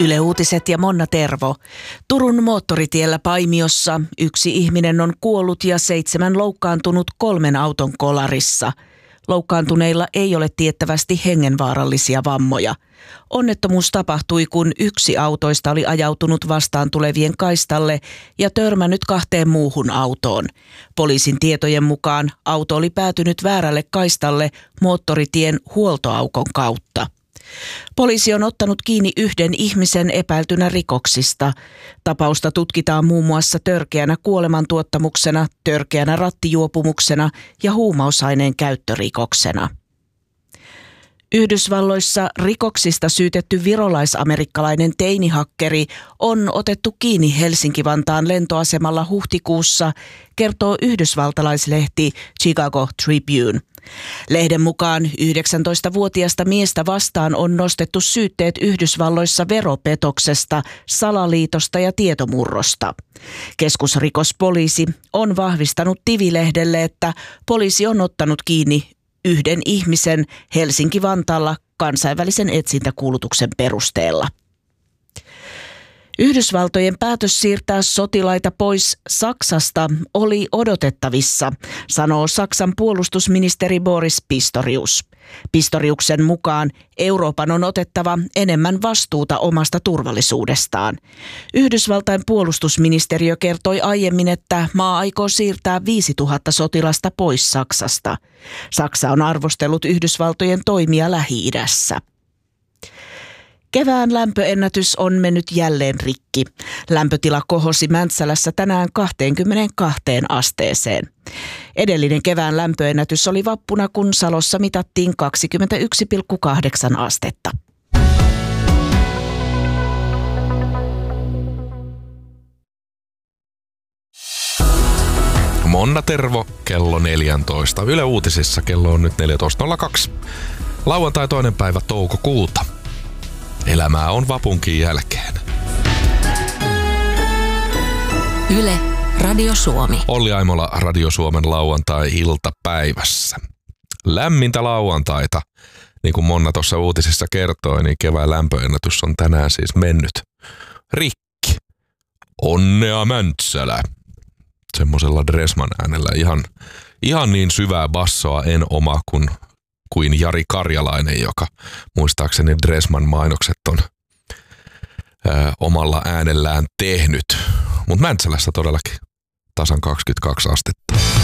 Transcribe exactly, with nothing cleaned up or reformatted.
Yle Uutiset ja Monna Tervo. Turun moottoritiellä Paimiossa yksi ihminen on kuollut ja seitsemän loukkaantunut kolmen auton kolarissa. Loukkaantuneilla ei ole tiettävästi hengenvaarallisia vammoja. Onnettomuus tapahtui, kun yksi autoista oli ajautunut vastaan tulevien kaistalle ja törmännyt kahteen muuhun autoon. Poliisin tietojen mukaan auto oli päätynyt väärälle kaistalle moottoritien huoltoaukon kautta. Poliisi on ottanut kiinni yhden ihmisen epäiltynä rikoksista. Tapausta tutkitaan muun muassa törkeänä kuolemantuottamuksena, törkeänä rattijuopumuksena ja huumausaineen käyttörikoksena. Yhdysvalloissa rikoksista syytetty virolais-amerikkalainen teinihakkeri on otettu kiinni Helsinki-Vantaan lentoasemalla huhtikuussa, kertoo yhdysvaltalaislehti Chicago Tribune. Lehden mukaan yhdeksäntoistavuotiasta miestä vastaan on nostettu syytteet Yhdysvalloissa veropetoksesta, salaliitosta ja tietomurrosta. Keskusrikospoliisi on vahvistanut Tivi-lehdelle, että poliisi on ottanut kiinni yhden ihmisen Helsinki-Vantaalla kansainvälisen etsintäkuulutuksen perusteella. Yhdysvaltojen päätös siirtää sotilaita pois Saksasta oli odotettavissa, sanoo Saksan puolustusministeri Boris Pistorius. Pistoriuksen mukaan Euroopan on otettava enemmän vastuuta omasta turvallisuudestaan. Yhdysvaltain puolustusministeriö kertoi aiemmin, että maa aikoo siirtää viisituhatta sotilasta pois Saksasta. Saksa on arvostellut Yhdysvaltojen toimia Lähi-idässä. Kevään lämpöennätys on mennyt jälleen rikki. Lämpötila kohosi Mäntsälässä tänään kaksikymmentäkaksi asteeseen. Edellinen kevään lämpöennätys oli vappuna, kun Salossa mitattiin kaksikymmentäyksi pilkku kahdeksan astetta. Monna Tervo, kello neljätoista. Yle Uutisissa kello on nyt neljätoista nolla kaksi. Lauantai toinen päivä toukokuuta. Elämää on vapunkin jälkeen. Yle, Radio Suomi. Olli Aimola, Radio Suomen lauantai-iltapäivässä. Lämmintä lauantaita. Niin kuin Monna tuossa uutisissa kertoi, niin kevään lämpöennätys on tänään siis mennyt rikki. Onnea Mäntsälä. Semmoisella Dressman äänellä. Ihan, ihan niin syvää bassoa en oma kuin kuin Jari Karjalainen, joka muistaakseni Dressman mainokset on ö, omalla äänellään tehnyt. Mutta Mäntsälässä todellakin tasan kaksikymmentäkaksi astetta.